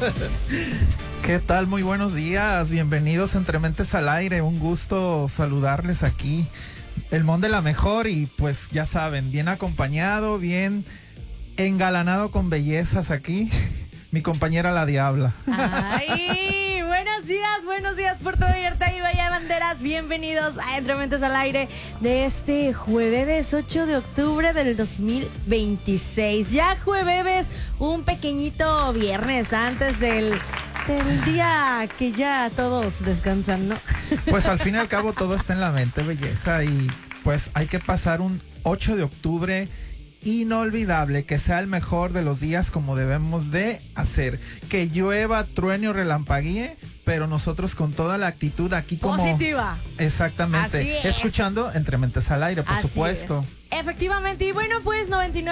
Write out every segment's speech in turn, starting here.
¿Qué tal? Muy buenos días, bienvenidos a Entre Mentes al Aire, un gusto saludarles aquí. El Mon de la Mejor y pues ya saben, bien acompañado, bien engalanado con bellezas aquí, mi compañera la Diabla. ¡Ay! Buenos días, Puerto Vallarta y Bahía Banderas. Bienvenidos a Entre Mentes al Aire de este jueves 8 de octubre del 2026. Ya jueves, un pequeñito viernes antes del día que ya todos descansan, ¿no? Pues al fin y al cabo todo está en la mente, belleza, y pues hay que pasar un 8 de octubre inolvidable, que sea el mejor de los días como debemos de hacer. Que llueva, truene o relampaguee, pero nosotros con toda la actitud aquí como... positiva. Exactamente. Así es. Escuchando Entre Mentes al Aire, por Así supuesto. es. Efectivamente, y bueno, pues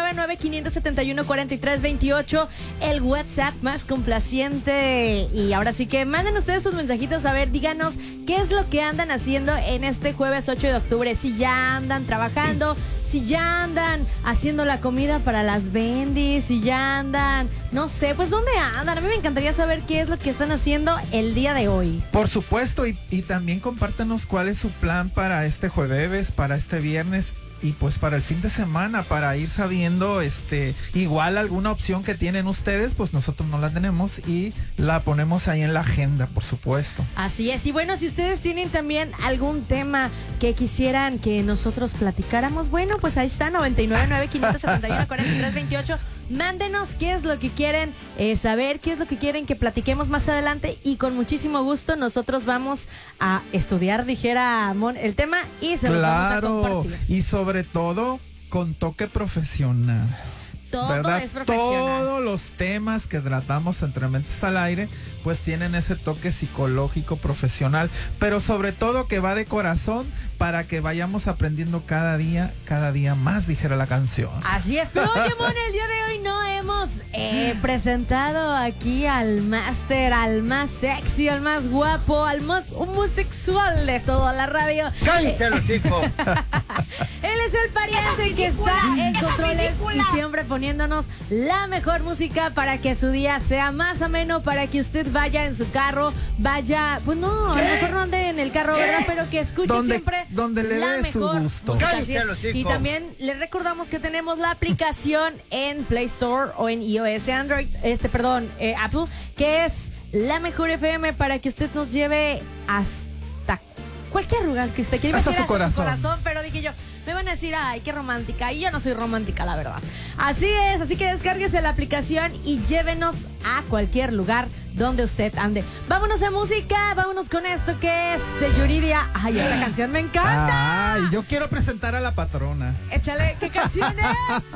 999-571-4328, el WhatsApp más complaciente. Y ahora sí que manden ustedes sus mensajitos, a ver, díganos qué es lo que andan haciendo en este jueves 8 de octubre. Si ya andan trabajando, si ya andan haciendo la comida para las bendis, si ya andan, no sé, pues ¿dónde andan? A mí me encantaría saber qué es lo que están haciendo el día de hoy. Por supuesto, y también compártanos cuál es su plan para este jueves, para este viernes y pues para el fin de semana, para ir sabiendo igual alguna opción que tienen ustedes, pues nosotros no la tenemos y la ponemos ahí en la agenda, por supuesto. Así es, y bueno, si ustedes tienen también algún tema que quisieran que nosotros platicáramos, bueno, pues ahí está, 999-571-4328. Mándenos qué es lo que quieren saber, qué es lo que quieren que platiquemos más adelante, y con muchísimo gusto nosotros vamos a estudiar, dijera Mon, el tema, y se los vamos a compartir. Y sobre todo con toque profesional. Todo ¿verdad? es profesional. Todos los temas que tratamos Entre Mentes al Aire pues tienen ese toque psicológico profesional, pero sobre todo que va de corazón para que vayamos aprendiendo cada día más, dijera la canción. Así es, pero oye, Mon, el día de hoy no hemos presentado aquí al máster, al más sexy, al más guapo, al más homosexual de toda la radio. ¡Cállate los hijos! Él es el pariente que está en controles y siempre poniéndonos la mejor música para que su día sea más ameno, para que usted vaya en su carro, vaya, pues no, a lo mejor no ande en el carro, ¿verdad? Pero que escuche siempre donde le la dé su mejor gusto. música. Cállate los hijos. Y también les recordamos que tenemos la aplicación en Play Store o en iOS, Android, Apple, que es La Mejor FM, para que usted nos lleve hasta cualquier lugar que usted quiera. Hasta Iba a decir su corazón. pero dije yo, me van a decir, ay, qué romántica. Y yo no soy romántica, la verdad. Así es, así que descárguese la aplicación y llévenos a cualquier lugar donde usted ande. Vámonos a música, vámonos con esto que es de Yuridia. Ay, esta canción me encanta. Ay, yo quiero presentar a la patrona. Échale, ¿qué canción es?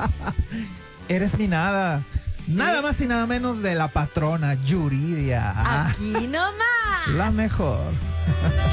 Eres mi nada. Nada más y nada menos de la patrona Yuridia. Aquí nomás. La mejor.